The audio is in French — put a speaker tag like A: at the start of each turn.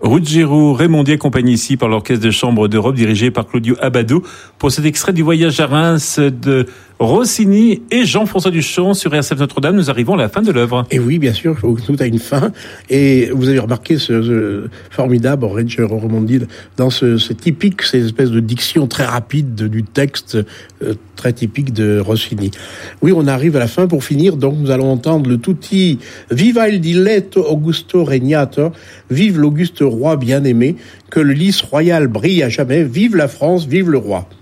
A: Ruggiero Raimondi, accompagné ici par l'Orchestre de Chambre d'Europe dirigé par Claudio Abbado pour cet extrait du Voyage à Reims de Rossini et Jean-François Duchamp sur RCF Notre-Dame. Nous arrivons à la fin de l'œuvre.
B: Et oui, bien sûr, tout a une fin. Et vous avez remarqué ce formidable Ruggiero Raimondi dans ce typique, ces espèces de diction très rapide du texte très typique de Rossini. Oui, on arrive à la fin pour finir. Donc, nous allons entendre le tutti Viva il diletto Augusto Regnator, vive l'Auguste roi bien-aimé, que le lys royal brille à jamais, vive la France, vive le roi.